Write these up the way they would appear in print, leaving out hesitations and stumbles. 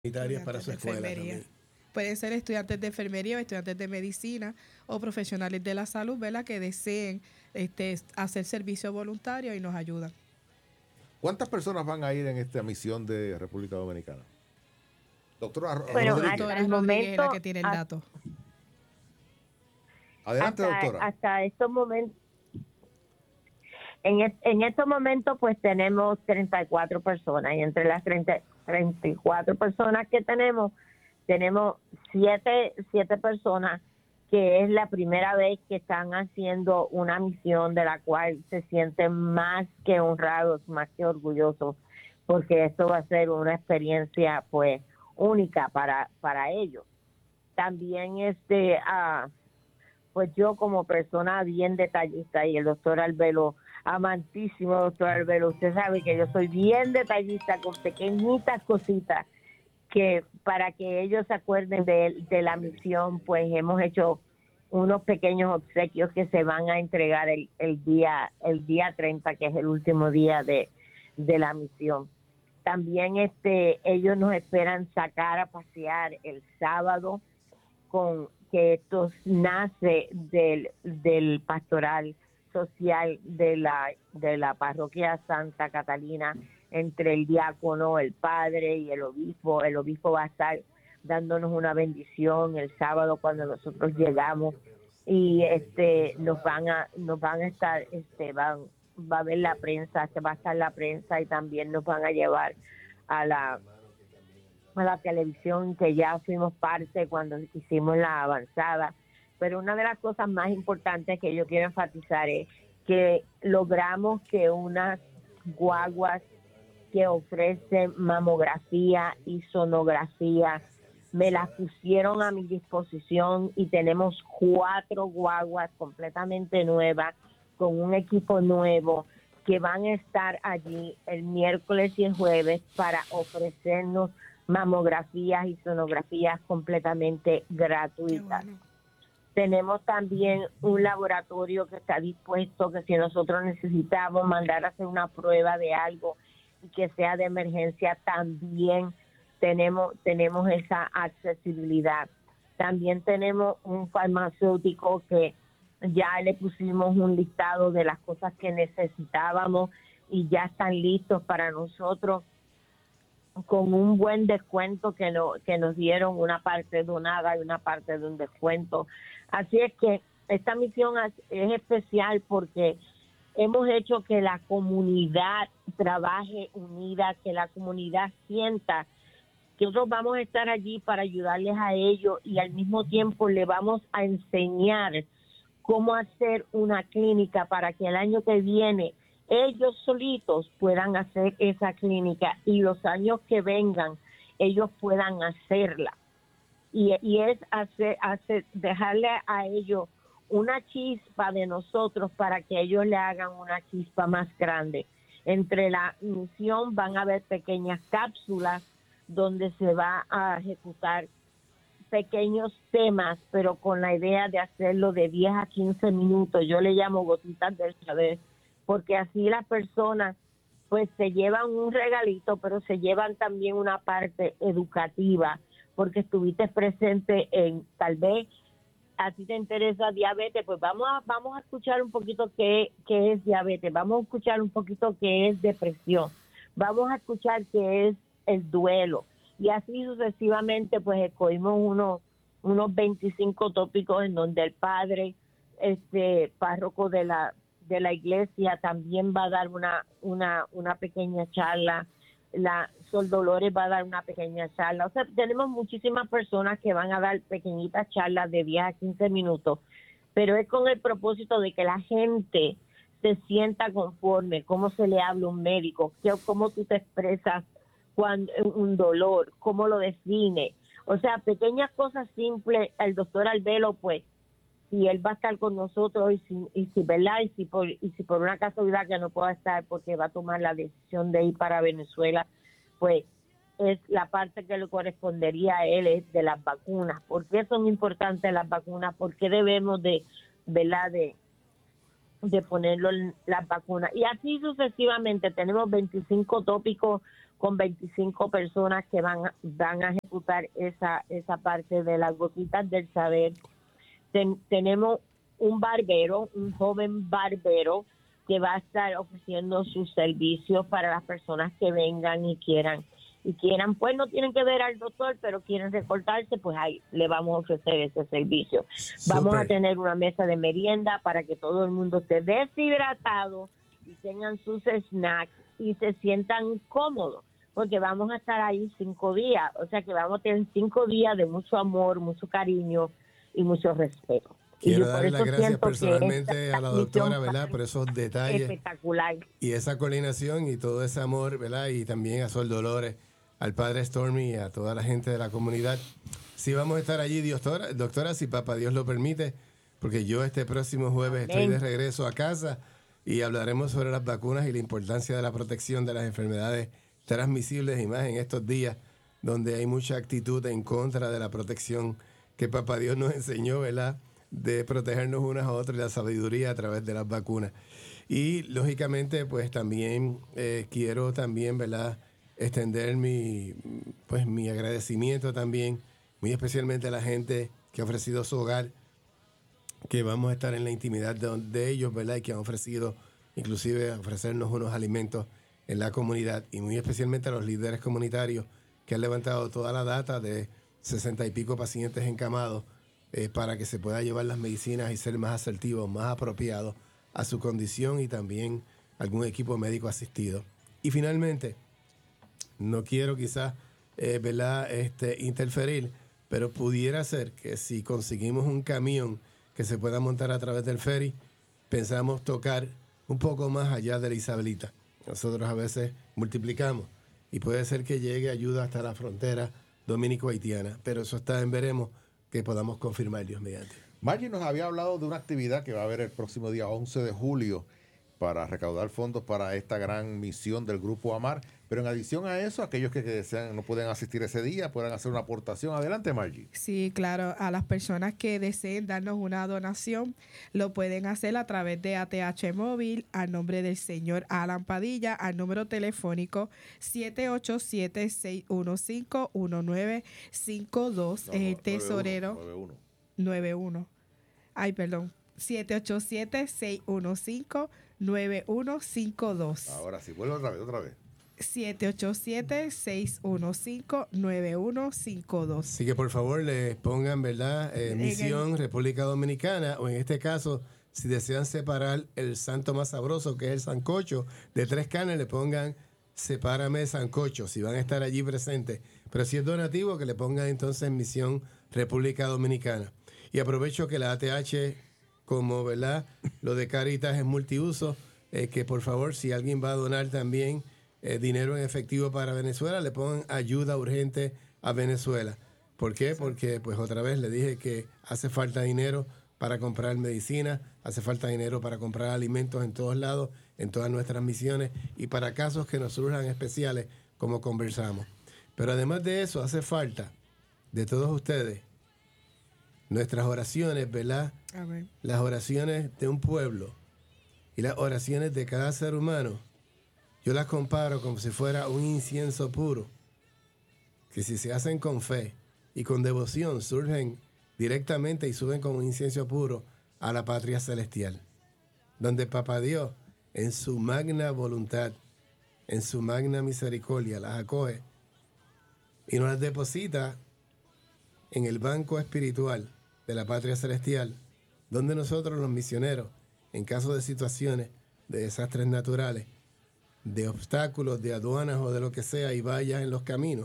Sanitarias para Estudiantes su de escuela enfermería. también. Pueden ser estudiantes de enfermería o estudiantes de medicina o profesionales de la salud, ¿verdad? Que deseen hacer servicio voluntario y nos ayudan. ¿Cuántas personas van a ir en esta misión de República Dominicana? Doctora Bueno, La Rodríguez. hasta doctora el Rodríguez es la momento, que tiene el dato. Adelante, doctora. hasta estos momentos, en estos momentos, pues tenemos 34 personas y entre las 34 personas que tenemos siete personas que es la primera vez que están haciendo una misión de la cual se sienten más que honrados, más que orgullosos, porque esto va a ser una experiencia pues única para ellos. También pues yo como persona bien detallista y el doctor Albelo, amantísimo doctor Albelo, usted sabe que yo soy bien detallista con pequeñitas cositas que para que ellos se acuerden de la misión, pues hemos hecho unos pequeños obsequios que se van a entregar el día 30, que es el último día de la misión. También ellos nos esperan sacar a pasear el sábado, con que esto nace del pastoral social de la parroquia Santa Catalina, entre el diácono, el padre y el obispo. El obispo va a estar dándonos una bendición el sábado cuando nosotros llegamos, y nos van a estar va a haber la prensa, se va a estar la prensa, y también nos van a llevar a la televisión, que ya fuimos parte cuando hicimos la avanzada. Pero una de las cosas más importantes que yo quiero enfatizar es que logramos que unas guaguas que ofrecen mamografía y sonografía me las pusieron a mi disposición, y tenemos 4 guaguas completamente nuevas con un equipo nuevo que van a estar allí el miércoles y el jueves para ofrecernos mamografías y sonografías completamente gratuitas. Bueno. Tenemos también un laboratorio que está dispuesto, que si nosotros necesitamos mandar a hacer una prueba de algo y que sea de emergencia, también tenemos esa accesibilidad. También tenemos un farmacéutico que ya le pusimos un listado de las cosas que necesitábamos y ya están listos para nosotros, con un buen descuento que nos dieron, una parte donada y una parte de un descuento. Así es que esta misión es especial porque hemos hecho que la comunidad trabaje unida, que la comunidad sienta que nosotros vamos a estar allí para ayudarles a ellos, y al mismo tiempo le vamos a enseñar cómo hacer una clínica para que el año que viene ellos solitos puedan hacer esa clínica, y los años que vengan ellos puedan hacerla. Y es dejarle a ellos una chispa de nosotros para que ellos le hagan una chispa más grande. Entre la misión van a haber pequeñas cápsulas donde se va a ejecutar pequeños temas, pero con la idea de hacerlo de 10 a 15 minutos. Yo le llamo gotitas del saber, porque así las personas pues se llevan un regalito, pero se llevan también una parte educativa, porque estuviste presente en, tal vez a ti te interesa diabetes, pues vamos a escuchar un poquito qué es diabetes, vamos a escuchar un poquito qué es depresión, vamos a escuchar qué es el duelo, y así sucesivamente. Pues escogimos unos 25 tópicos en donde el padre, párroco de la iglesia, también va a dar una pequeña charla. La Sol Dolores va a dar una pequeña charla. O sea, tenemos muchísimas personas que van a dar pequeñitas charlas de 10 a 15 minutos, pero es con el propósito de que la gente se sienta conforme, cómo se le habla a un médico, cómo tú te expresas cuando un dolor, cómo lo define. O sea, pequeñas cosas simples. El doctor Albelo, pues, y él va a estar con nosotros, y si ¿verdad? Y si por una casualidad que no pueda estar porque va a tomar la decisión de ir para Venezuela, pues es la parte que le correspondería a él, es de las vacunas. ¿Por qué son importantes las vacunas? ¿Por qué debemos ¿verdad? de ponerlo en las vacunas? Y así sucesivamente tenemos 25 tópicos con 25 personas que van a ejecutar esa parte de las gotitas del saber. Tenemos un barbero, un joven barbero, que va a estar ofreciendo sus servicios para las personas que vengan y quieran, pues no tienen que ver al doctor, pero quieren recortarse, pues ahí le vamos a ofrecer ese servicio. Vamos a tener una mesa de merienda para que todo el mundo esté deshidratado y tengan sus snacks y se sientan cómodos, porque vamos a estar ahí 5 días, o sea que vamos a tener 5 días de mucho amor, mucho cariño y mucho respeto. Quiero darle las gracias personalmente a la doctora, ¿verdad?, por esos detalles. Espectacular. Y esa coordinación y todo ese amor, ¿verdad? Y también a Sol Dolores, al padre Stormy y a toda la gente de la comunidad. Sí vamos a estar allí, doctora, si papá Dios lo permite, porque yo este próximo jueves estoy de regreso a casa y hablaremos sobre las vacunas y la importancia de la protección de las enfermedades transmisibles, y más en estos días donde hay mucha actitud en contra de la protección que papá Dios nos enseñó, ¿verdad?, de protegernos unas a otras y la sabiduría a través de las vacunas. Y lógicamente pues también quiero también, ¿verdad?, extender mi agradecimiento también, muy especialmente a la gente que ha ofrecido su hogar, que vamos a estar en la intimidad de ellos, ¿verdad?, y que han ofrecido inclusive ofrecernos unos alimentos en la comunidad, y muy especialmente a los líderes comunitarios que han levantado toda la data de 60 y pico pacientes encamados para que se pueda llevar las medicinas y ser más asertivos, más apropiados a su condición, y también algún equipo médico asistido. Y finalmente, no quiero quizás interferir, pero pudiera ser que si conseguimos un camión que se pueda montar a través del ferry, pensamos tocar un poco más allá de la Isabelita. Nosotros a veces multiplicamos y puede ser que llegue ayuda hasta la frontera dominico-haitiana, pero eso está en veremos, que podamos confirmar, Dios mediante. Margie nos había hablado de una actividad que va a haber el próximo día 11 de julio para recaudar fondos para esta gran misión del Grupo AMAR, pero en adición a eso, aquellos que desean, no pueden asistir ese día, puedan hacer una aportación. Adelante, Margie. Sí, claro, a las personas que deseen darnos una donación, lo pueden hacer a través de ATH Móvil, al nombre del señor Alan Padilla, al número telefónico 787-615-1952, el tesorero 91. Ay, perdón. 787-615-9152. Ahora sí, vuelve otra vez. 787-615-9152. Así que por favor les pongan, ¿verdad?, Misión República Dominicana, o en este caso, si desean separar el santo más sabroso, que es el sancocho de 3 carnes, le pongan Sepárame Sancocho, si van a estar allí presentes. Pero si es donativo, que le pongan entonces Misión República Dominicana. Y aprovecho que la ATH, como, ¿verdad?, lo de Caritas es multiuso, que por favor, si alguien va a donar también dinero en efectivo para Venezuela, le pongan ayuda urgente a Venezuela. ¿Por qué? Porque, pues otra vez le dije que hace falta dinero para comprar medicina, hace falta dinero para comprar alimentos en todos lados, en todas nuestras misiones, y para casos que nos surjan especiales, como conversamos. Pero además de eso, hace falta de todos ustedes nuestras oraciones, ¿verdad? Amén. Las oraciones de un pueblo y las oraciones de cada ser humano, yo las comparo como si fuera un incienso puro, que si se hacen con fe y con devoción, surgen directamente y suben como un incienso puro a la patria celestial, donde Papá Dios, en su magna voluntad, en su magna misericordia, las acoge y nos las deposita en el banco espiritual de la patria celestial, donde nosotros los misioneros, en caso de situaciones de desastres naturales, de obstáculos, de aduanas o de lo que sea, y vallas en los caminos,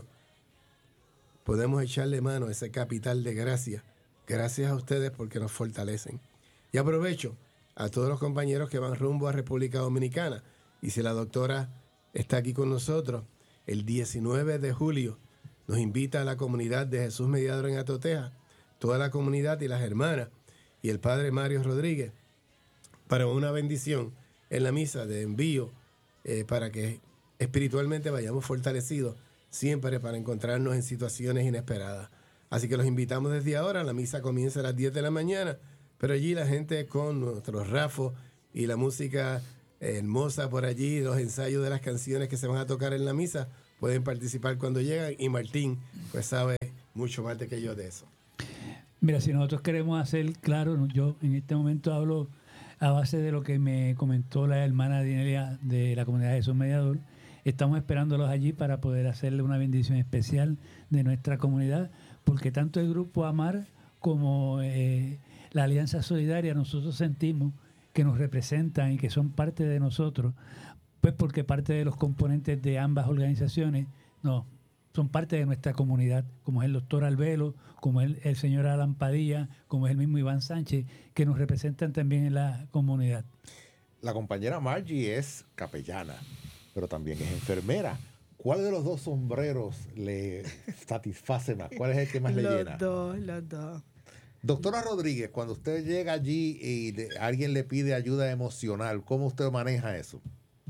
podemos echarle mano a ese capital de gracia. Gracias a ustedes porque nos fortalecen. Y aprovecho a todos los compañeros que van rumbo a República Dominicana. Y si la doctora está aquí con nosotros, el 19 de julio nos invita a la comunidad de Jesús Mediador en Atoteja, toda la comunidad y las hermanas y el padre Mario Rodríguez, para una bendición en la misa de envío, para que espiritualmente vayamos fortalecidos siempre para encontrarnos en situaciones inesperadas. Así que los invitamos desde ahora. La misa comienza a las 10 de la mañana, pero allí la gente con nuestros rafos y la música hermosa por allí, los ensayos de las canciones que se van a tocar en la misa, pueden participar cuando llegan, y Martín pues sabe mucho más de que yo de eso. Mira, si nosotros queremos hacer claro, yo en este momento hablo a base de lo que me comentó la hermana Dinelia de la comunidad de Jesús Mediador. Estamos esperándolos allí para poder hacerle una bendición especial de nuestra comunidad, porque tanto el Grupo Amar como la Alianza Solidaria, nosotros sentimos que nos representan y que son parte de nosotros, pues porque parte de los componentes de ambas organizaciones son parte de nuestra comunidad, como es el doctor Albelo, como es el señor Alan Padilla, como es el mismo Iván Sánchez, que nos representan también en la comunidad. La compañera Margie es capellana, pero también es enfermera. ¿Cuál de los dos sombreros le satisface más? ¿Cuál es el que más le llena? Los dos. Doctora Rodríguez, cuando usted llega allí y alguien le pide ayuda emocional, ¿cómo usted maneja eso?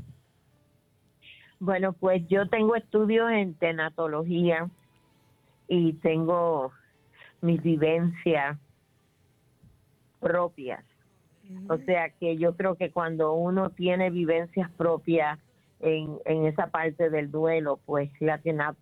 Bueno, pues yo tengo estudios en tanatología y tengo mis vivencias propias. O sea que yo creo que cuando uno tiene vivencias propias en esa parte del duelo, pues la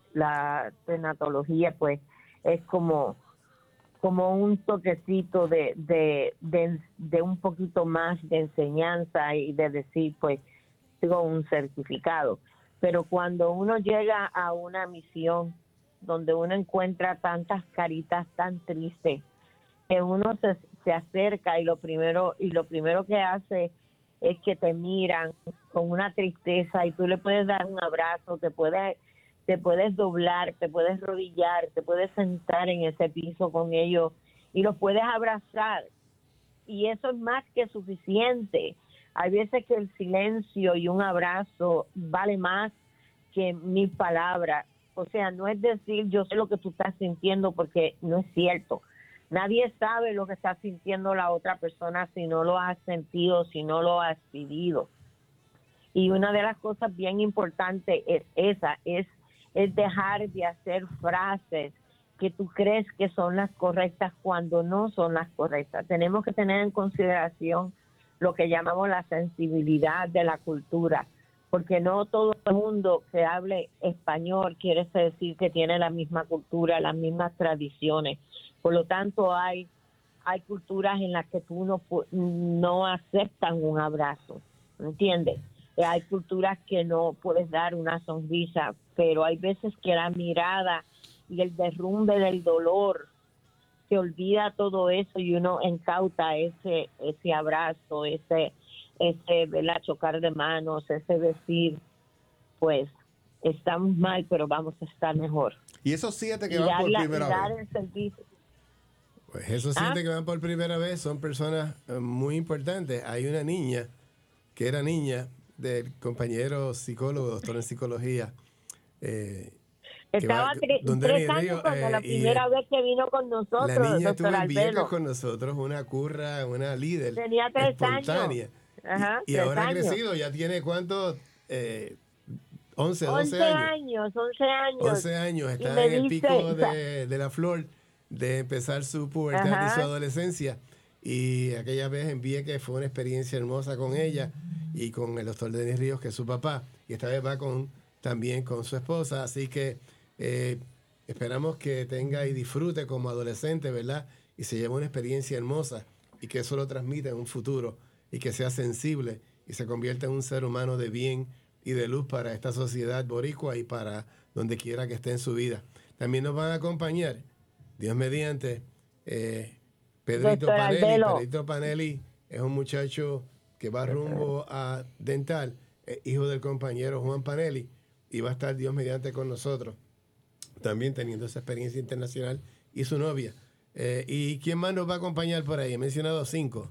tanatología pues es como un toquecito de un poquito más de enseñanza y de decir, pues, tengo un certificado. Pero cuando uno llega a una misión donde uno encuentra tantas caritas tan tristes, que uno se acerca y lo primero que hace es que te miran con una tristeza y tú le puedes dar un abrazo, te puedes doblar, te puedes rodillar, te puedes sentar en ese piso con ellos y los puedes abrazar. Y eso es más que suficiente. Hay veces que el silencio y un abrazo vale más que 1000 palabras. O sea, no es decir yo sé lo que tú estás sintiendo, porque no es cierto. Nadie sabe lo que está sintiendo la otra persona si no lo has sentido, si no lo has vivido. Y una de las cosas bien importantes es dejar de hacer frases que tú crees que son las correctas cuando no son las correctas. Tenemos que tener en consideración lo que llamamos la sensibilidad de la cultura, porque no todo el mundo que hable español quiere decir que tiene la misma cultura, las mismas tradiciones. Por lo tanto, hay culturas en las que tú no aceptan un abrazo, ¿entiendes? Hay culturas que no puedes dar una sonrisa, pero hay veces que la mirada y el derrumbe del dolor se olvida todo eso y uno incauta ese abrazo, ese ¿verdad? Chocar de manos, ese decir, pues estamos mal, pero vamos a estar mejor. Y esos 7 que van por primera vez. Pues esos 7 que van por primera vez son personas muy importantes. Hay una niña que era niña del compañero psicólogo, doctor en psicología. Estaba 3 años cuando la primera vez que vino con nosotros. La niña estuvo en Albelo. Vieques con nosotros, una curra, una líder. Tenía 3 espontánea. años. Ajá, y ahora ha crecido, ya tiene ¿cuánto? 11 11 años. 11 años, está en el pico de la flor de empezar su pubertad y su adolescencia. Y aquella vez en Vieques fue una experiencia hermosa con ella y con el doctor Denis Ríos, que es su papá. Y esta vez va también con su esposa. Así que esperamos que tenga y disfrute como adolescente, ¿verdad? Y se lleve una experiencia hermosa y que eso lo transmita en un futuro y que sea sensible y se convierta en un ser humano de bien y de luz para esta sociedad boricua y para donde quiera que esté en su vida. También nos van a acompañar, Dios mediante, Pedrito Panelli. Pedrito Panelli es un muchacho que va rumbo a Dental, hijo del compañero Juan Panelli, y va a estar Dios mediante con nosotros, también teniendo esa experiencia internacional, y su novia. ¿Y quién más nos va a acompañar por ahí? He mencionado 5.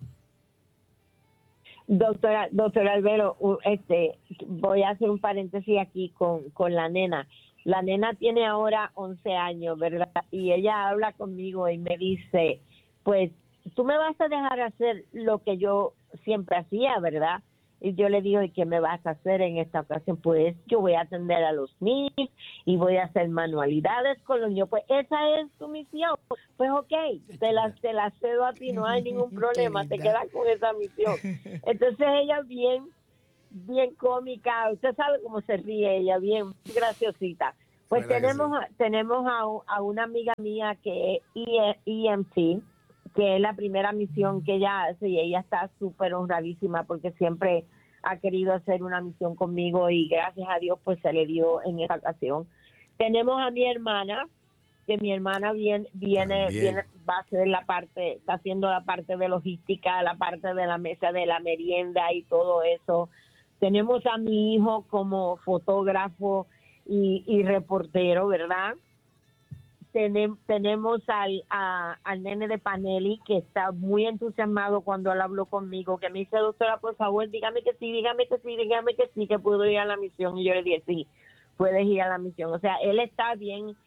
Doctor Albero, voy a hacer un paréntesis aquí con la nena. La nena tiene ahora 11 años, ¿verdad? Y ella habla conmigo y me dice, pues, tú me vas a dejar hacer lo que yo siempre hacía, ¿verdad? Y yo le digo, ¿y qué me vas a hacer en esta ocasión? Pues yo voy a atender a los niños y voy a hacer manualidades con los niños. Pues esa es tu misión. Pues ok, te la cedo a ti, no hay ningún problema, te quedas con esa misión. Entonces ella bien bien cómica. Usted sabe cómo se ríe ella, bien graciosita. Pues tenemos a una amiga mía que es EMT, que es la primera misión que ella hace, y ella está súper honradísima porque siempre ha querido hacer una misión conmigo y gracias a Dios pues se le dio en esta ocasión. Tenemos a mi hermana, que mi hermana viene, va a hacer está haciendo la parte de logística, la parte de la mesa de la merienda y todo eso. Tenemos a mi hijo como fotógrafo y reportero, ¿verdad? Tenemos al nene de Panelli, que está muy entusiasmado cuando él habló conmigo, que me dice, doctora, por favor, dígame que sí, que puedo ir a la misión. Y yo le dije, sí, puedes ir a la misión. O sea, él está bien,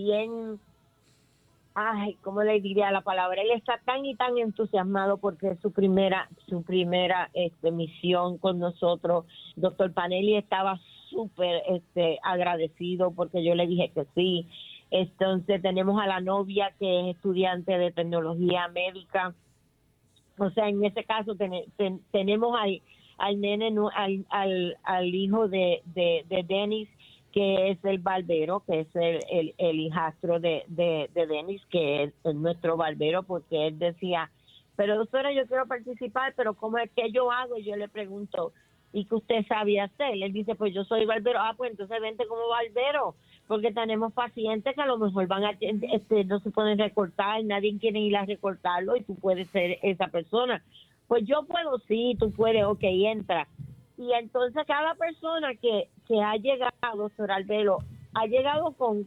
¿cómo le diría la palabra? Él está tan y tan entusiasmado porque es su primera misión con nosotros. Doctor Panelli estaba súper agradecido porque yo le dije que sí. Entonces tenemos a la novia, que es estudiante de tecnología médica. O sea, en ese caso tenemos al nene, al hijo de Dennis, que es el barbero, que es el hijastro de Dennis, que es nuestro barbero, porque él decía, pero doctora, yo quiero participar, pero ¿cómo es que yo hago? Y yo le pregunto, ¿y qué usted sabía hacer? Él dice, pues yo soy barbero. Pues entonces vente como barbero, porque tenemos pacientes que a lo mejor van a no se pueden recortar, nadie quiere ir a recortarlo y tú puedes ser esa persona. Pues yo puedo, sí, tú puedes, ok, entra. Y entonces cada persona que ha llegado, doctor Albero, ha llegado con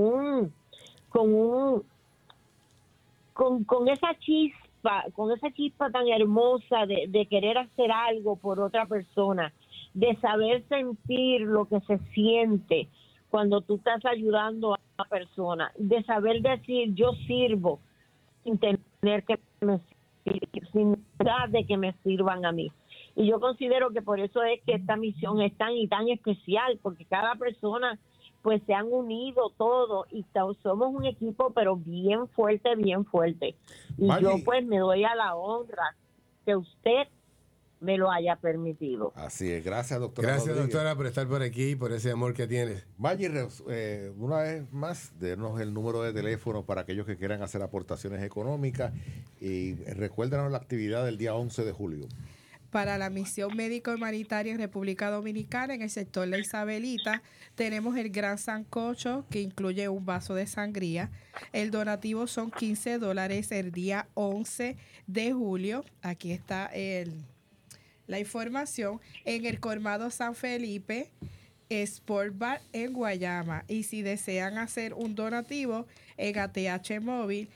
esa chispa tan hermosa de querer hacer algo por otra persona, de saber sentir lo que se siente cuando tú estás ayudando a una persona, de saber decir yo sirvo sin tener que sin necesidad de que me sirvan a mí. Y yo considero que por eso es que esta misión es tan y tan especial, porque cada persona pues se han unido todos y somos un equipo pero bien fuerte. Y Maggie, yo pues me doy a la honra que usted me lo haya permitido. Así es, gracias doctora. Gracias Rodríguez, doctora por estar por aquí, por ese amor que tienes. Maggie, una vez más, denos el número de teléfono para aquellos que quieran hacer aportaciones económicas y recuérdanos la actividad del día 11 de julio. Para la misión médico-humanitaria en República Dominicana, en el sector La Isabelita, tenemos el gran sancocho, que incluye un vaso de sangría. El donativo son $15 el día 11 de julio. Aquí está la información. En el Colmado San Felipe, Sport Bar en Guayama. Y si desean hacer un donativo, en ATH Móvil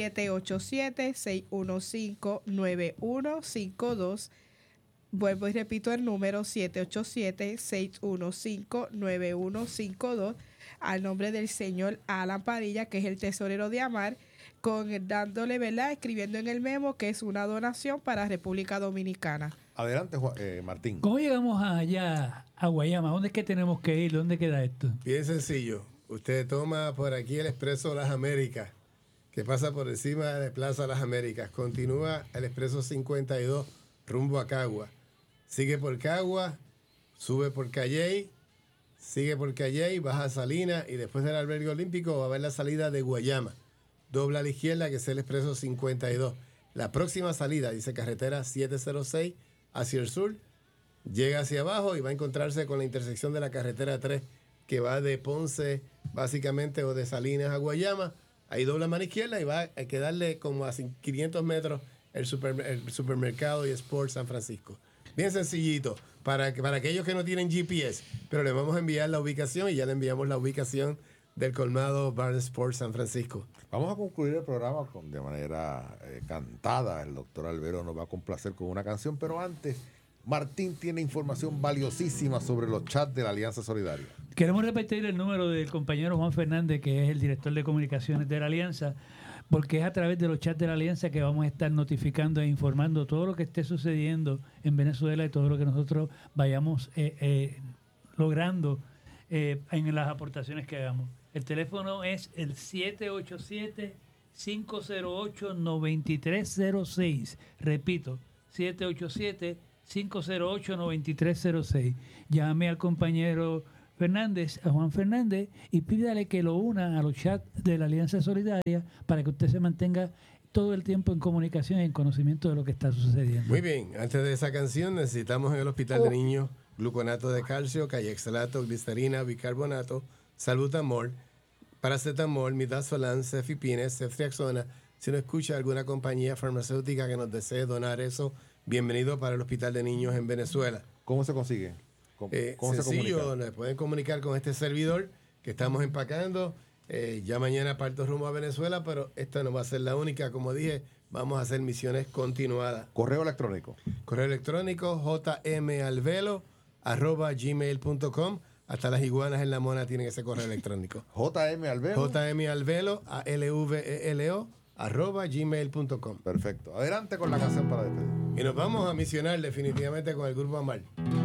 787-615-9152. Vuelvo y repito el número 787-615-9152 al nombre del señor Alan Padilla, que es el tesorero de AMAR, dándole, ¿verdad?, escribiendo en el memo que es una donación para República Dominicana. Adelante, Martín. ¿Cómo llegamos allá a Guayama? ¿Dónde es que tenemos que ir? ¿Dónde queda esto? Bien sencillo. Usted toma por aquí el Expreso Las Américas, que pasa por encima de Plaza Las Américas. Continúa el Expreso 52 rumbo a Cagua. Sigue por Cagua, sube por Calley, sigue por Calley, baja a Salinas y después del albergue olímpico va a ver la salida de Guayama. Dobla a la izquierda, que es el Expreso 52. La próxima salida, dice carretera 706 hacia el sur, llega hacia abajo y va a encontrarse con la intersección de la carretera 3 que va de Ponce básicamente o de Salinas a Guayama. Ahí dobla a mano izquierda y va a quedarle como a 500 metros el supermercado y Sport San Francisco. Bien sencillito, para aquellos que no tienen GPS, pero le vamos a enviar la ubicación y ya le enviamos la ubicación del colmado Bar Sport San Francisco. Vamos a concluir el programa de manera cantada. El doctor Albero nos va a complacer con una canción, pero antes, Martín tiene información valiosísima sobre los chats de la Alianza Solidaria. Queremos repetir el número del compañero Juan Fernández, que es el director de comunicaciones de la Alianza, porque es a través de los chats de la Alianza que vamos a estar notificando e informando todo lo que esté sucediendo en Venezuela y todo lo que nosotros vayamos logrando en las aportaciones que hagamos. El teléfono es el 787-508-9306. Repito, 508-9306. Llame al compañero Fernández, a Juan Fernández, y pídale que lo una a los chats de la Alianza Solidaria para que usted se mantenga todo el tiempo en comunicación y en conocimiento de lo que está sucediendo. Muy bien, antes de esa canción necesitamos en el Hospital de Niños gluconato de calcio, callaxalato, glicerina, bicarbonato, salbutamol, paracetamol, midazolam, cefipines, ceftriaxona. Si no escucha alguna compañía farmacéutica que nos desee donar eso, bienvenido para el Hospital de Niños en Venezuela. ¿Cómo se consigue? ¿Cómo se Sencillo, comunica? nos pueden comunicar con este servidor que estamos empacando. Ya mañana parto rumbo a Venezuela, pero esta no va a ser la única. Como dije, vamos a hacer misiones continuadas. Correo electrónico. Correo electrónico jmalvelo@gmail.com. Hasta las iguanas en la mona tienen ese correo electrónico. jmalvelo. jmalvelo, ALVELO, @gmail.com. Perfecto. Adelante con la canción para despedir. Y nos vamos a misionar definitivamente con el Grupo Amar.